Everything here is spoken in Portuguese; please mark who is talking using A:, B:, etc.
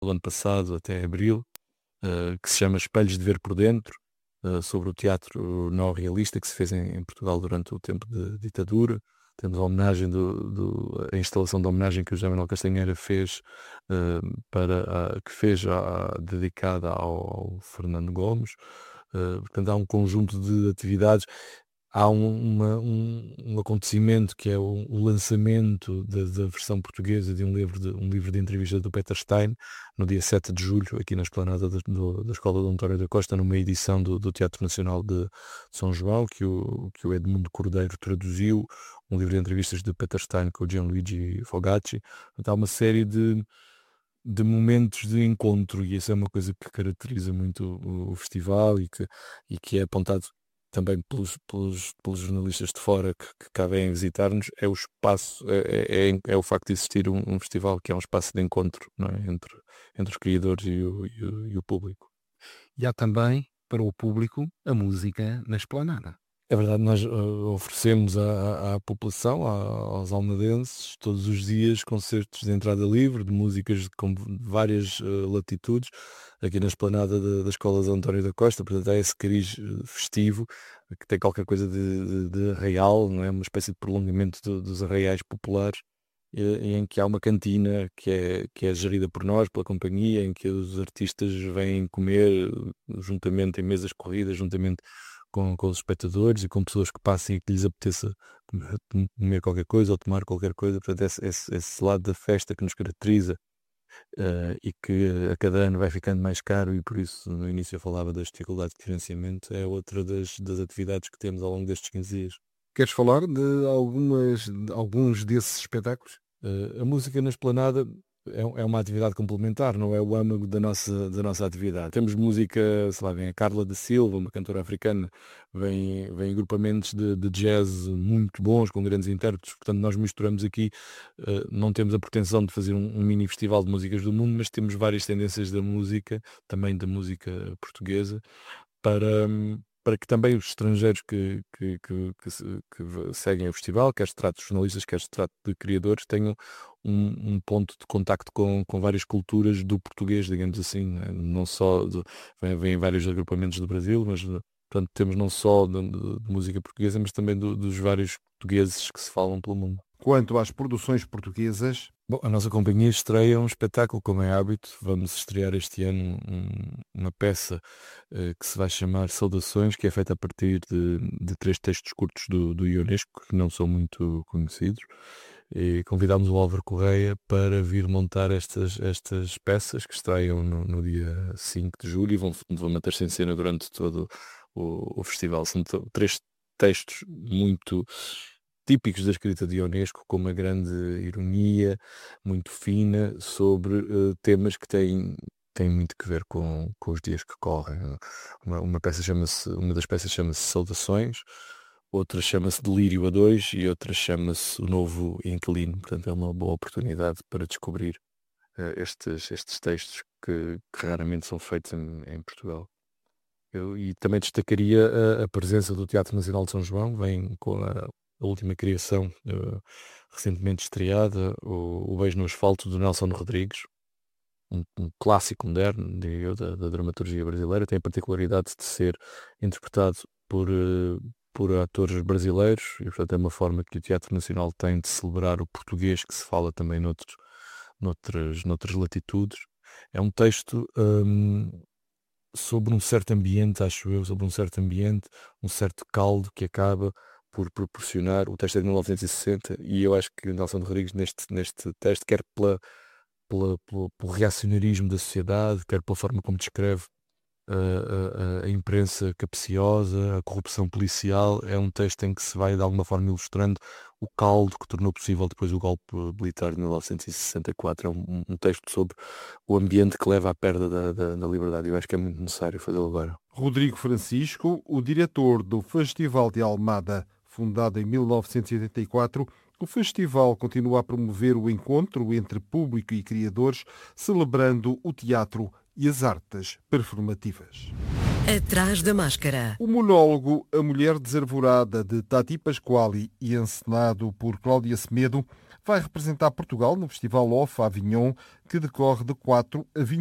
A: do ano passado até abril, que se chama Espelhos de Ver por Dentro, sobre o teatro neorrealista que se fez em Portugal durante o tempo de ditadura. Temos a homenagem a instalação de homenagem que o José Manuel Castanheira fez, que fez dedicada ao Fernando Gomes. Portanto, há um conjunto de atividades. Há um acontecimento que é o lançamento da versão portuguesa de um livro de entrevistas do Peter Stein, no dia 7 de julho, aqui na esplanada da Escola Dom António da Costa, numa edição do Teatro Nacional de São João, que o Edmundo Cordeiro traduziu, um livro de entrevistas de Peter Stein com o Gianluigi Fogacci. Portanto, há uma série de momentos de encontro, e isso é uma coisa que caracteriza muito o festival e que é apontado também pelos jornalistas de fora que cá vêm visitar-nos. É o espaço, é o facto de existir um festival que é um espaço de encontro, não é? Entre os criadores e o público.
B: E há também, para o público, a música na esplanada.
A: É verdade, nós oferecemos à população, aos almadenses, todos os dias concertos de entrada livre, de músicas com várias latitudes, aqui na esplanada da Escola de António da Costa. Portanto, há esse cariz festivo, que tem qualquer coisa de arraial, não é? Uma espécie de prolongamento dos arraiais populares, em que há uma cantina que é gerida por nós, pela companhia, em que os artistas vêm comer juntamente em mesas corridas, juntamente com os espectadores e com pessoas que passem e que lhes apeteça comer qualquer coisa ou tomar qualquer coisa. Portanto, esse lado da festa que nos caracteriza, e que a cada ano vai ficando mais caro, e por isso no início eu falava das dificuldades de financiamento, é outra das atividades que temos ao longo destes 15 dias.
B: Queres falar de alguns desses espetáculos?
A: A música na esplanada é uma atividade complementar, não é o âmago da nossa atividade. Temos música, sei lá, vem a Carla da Silva, uma cantora africana, vem agrupamentos de jazz muito bons, com grandes intérpretes. Portanto, nós misturamos aqui, não temos a pretensão de fazer um mini festival de músicas do mundo, mas temos várias tendências da música, também da música portuguesa, para que também os estrangeiros que seguem o festival, quer se trate de jornalistas, quer se trate de criadores, tenham um ponto de contacto com várias culturas do português, digamos assim, né? Não só vêm vários agrupamentos do Brasil, mas portanto temos não só de música portuguesa, mas também dos vários portugueses que se falam pelo mundo.
B: Quanto às produções portuguesas,
A: Bom, a nossa companhia estreia um espetáculo, como é hábito. Vamos estrear este ano uma peça que se vai chamar Saudações, que é feita a partir de 3 textos curtos do Ionesco, que não são muito conhecidos. E convidámos o Álvaro Correia para vir montar estas peças, que estreiam no dia 5 de julho e vão manter-se em cena durante todo o festival. São 3 textos muito típicos da escrita de Ionesco, com uma grande ironia, muito fina, sobre temas que têm muito que ver com os dias que correm. Uma das peças chama-se Saudações, outra chama-se Delírio a Dois e outra chama-se O Novo Inquilino. Portanto, é uma boa oportunidade para descobrir estes textos que raramente são feitos em Portugal. E também destacaria a presença do Teatro Nacional de São João. Vem com a última criação recentemente estreada, o Beijo no Asfalto, do Nelson Rodrigues, um clássico moderno, diria eu, da dramaturgia brasileira. Tem a particularidade de ser interpretado por atores brasileiros, e portanto é uma forma que o Teatro Nacional tem de celebrar o português que se fala também noutras latitudes. É um texto sobre um certo ambiente, acho eu, sobre um certo caldo que acaba por proporcionar. O texto é de 1960 e eu acho que Nelson Rodrigues neste texto, quer pelo reacionarismo da sociedade, quer pela forma como descreve a imprensa capciosa, a corrupção policial, é um texto em que se vai de alguma forma ilustrando o caldo que tornou possível depois o golpe militar de 1964. É um texto sobre o ambiente que leva à perda da liberdade. Eu acho que é muito necessário fazê-lo agora.
B: Rodrigo Francisco, o diretor do Festival de Almada, fundado em 1984, o festival continua a promover o encontro entre público e criadores, celebrando o teatro e as artes performativas.
C: Atrás da máscara.
B: O monólogo A Mulher Desarvorada, de Tati Pasquali e encenado por Cláudia Semedo, vai representar Portugal no Festival Off Avignon, que decorre de 4 a 20